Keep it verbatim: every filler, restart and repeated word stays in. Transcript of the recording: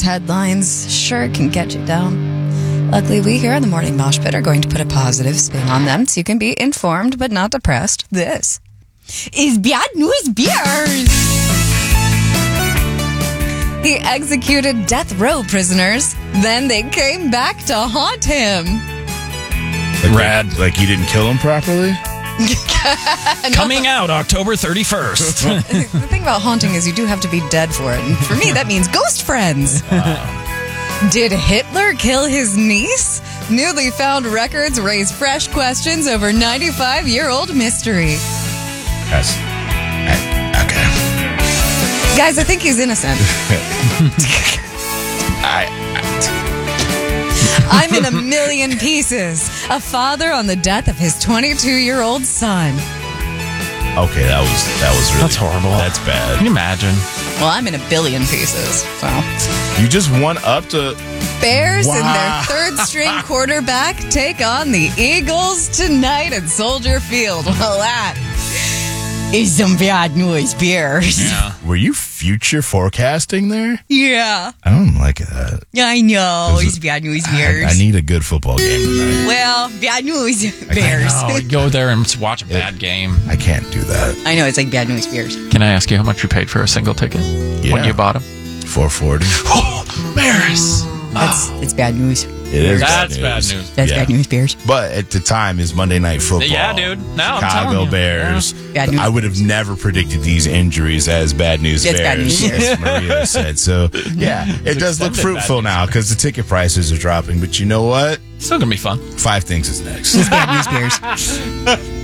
headlines sure can get you down. Luckily, we here on the Morning Mosh Pit are going to put a positive spin on them so you can be informed but not depressed. This is Bad News Bears. He executed death row prisoners, then they came back to haunt him. Like Rad. Like, like he didn't kill him properly? Coming out October thirty-first. The thing about haunting is you do have to be dead for it. And for me, that means ghost friends. Wow. Did Hitler kill his niece? Newly found records raise fresh questions over ninety-five-year-old mystery. Yes. I, okay. Guys, I think he's innocent. I, I'm in a million pieces. A father on the death of his twenty-two-year-old son. okay, that was that was really That's horrible. That's bad. Can you imagine? Well, I'm in a billion pieces. So You just won up to. Bears Wow. and their third-string quarterback take on the Eagles tonight at Soldier Field. Well, that is some bad news, Bears. Yeah. Were you future forecasting there? Yeah, I don't like that. I know. This It's is- bad news, I, Bears. I need a good football game tonight. Well, bad news, Bears. Oh, go there and just watch a bad game. I can't do that. I know, it's like bad news, Bears. Can I ask you how much you paid for a single ticket Yeah. when you bought them? four forty. Oh, Bears. That's it's bad news. It is That's bad news. That's Yeah. bad news, Bears. But at the time, is Monday Night Football. Yeah, dude. No, I'm Chicago telling you. Bears. Yeah. Bad news. I would have never predicted these injuries as bad news It's Bears, bad news Bears. as Maria said. So, yeah, it does look extended fruitful bad news now because the ticket prices are dropping. But you know what? Still gonna be fun. Five things is next. It's bad news, Bears.